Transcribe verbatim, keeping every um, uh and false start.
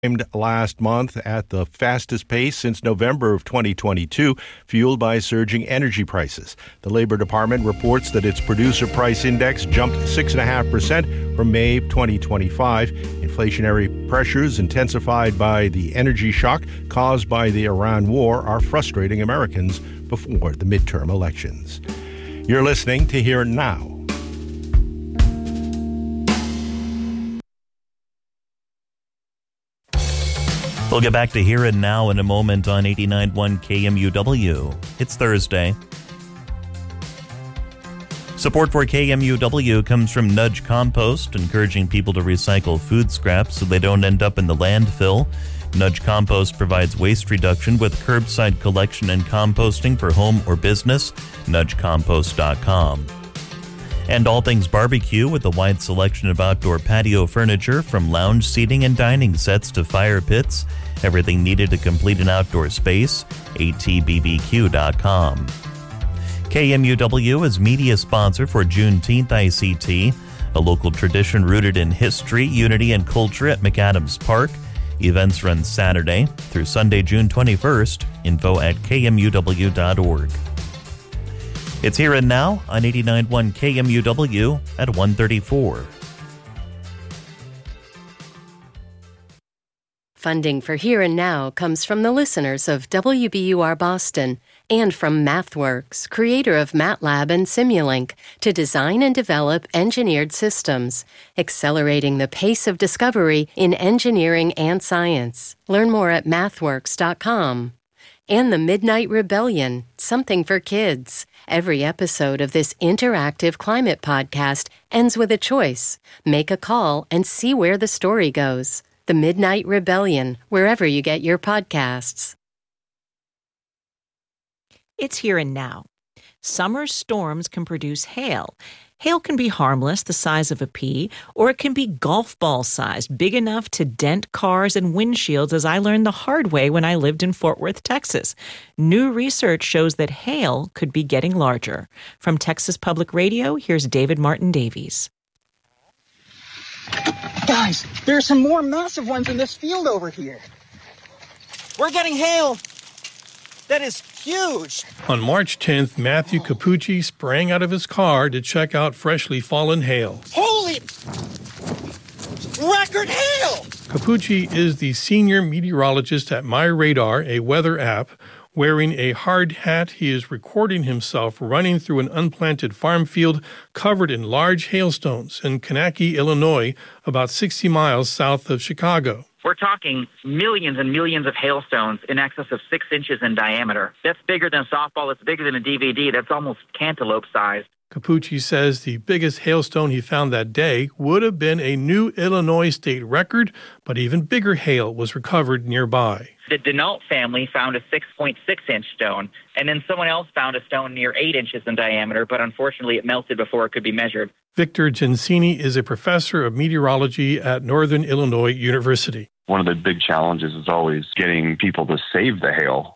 last month at the fastest pace since November of twenty twenty-two, fueled by surging energy prices. The Labor Department reports that its producer price index jumped six point five percent from May twenty twenty-five. Inflationary pressures intensified by the energy shock caused by the Iran war are frustrating Americans before the midterm elections. You're listening to Here and Now. We'll get back to Here and Now in a moment on eighty-nine point one K M U W. It's Thursday. Support for K M U W comes from Nudge Compost, encouraging people to recycle food scraps so they don't end up in the landfill. Nudge Compost provides waste reduction with curbside collection and composting for home or business. nudge compost dot com. And All Things Barbecue with a wide selection of outdoor patio furniture, from lounge seating and dining sets to fire pits. Everything needed to complete an outdoor space. A T B B Q dot com. K M U W is media sponsor for Juneteenth I C T, a local tradition rooted in history, unity, and culture at McAdams Park. Events run Saturday through Sunday, June twenty-first. Info at K M U W dot org. It's Here and Now on eighty-nine point one K M U W at one thirty-four. Funding for Here and Now comes from the listeners of W B U R Boston and from MathWorks, creator of MATLAB and Simulink, to design and develop engineered systems, accelerating the pace of discovery in engineering and science. Learn more at mathworks dot com. And the Midnight Rebellion, something for kids. Every episode of this interactive climate podcast ends with a choice. Make a call and see where the story goes. The Midnight Rebellion, wherever you get your podcasts. It's Here and Now. Summer storms can produce hail. Hail can be harmless, the size of a pea, or it can be golf ball sized, big enough to dent cars and windshields, as I learned the hard way when I lived in Fort Worth, Texas. New research shows that hail could be getting larger. From Texas Public Radio, here's David Martin Davies. Guys, there are some more massive ones in this field over here. We're getting hail. That is huge. On March tenth, Matthew Capucci sprang out of his car to check out freshly fallen hail. Holy record hail! Capucci is the senior meteorologist at MyRadar, a weather app. Wearing a hard hat, he is recording himself running through an unplanted farm field covered in large hailstones in Kankakee, Illinois, about sixty miles south of Chicago. We're talking millions and millions of hailstones in excess of six inches in diameter. That's bigger than a softball. It's bigger than a D V D. That's almost cantaloupe sized. Capucci says the biggest hailstone he found that day would have been a new Illinois state record, but even bigger hail was recovered nearby. The Denault family found a six point six inch stone, and then someone else found a stone near eight inches in diameter, but unfortunately it melted before it could be measured. Victor Gensini is a professor of meteorology at Northern Illinois University. One of the big challenges is always getting people to save the hail.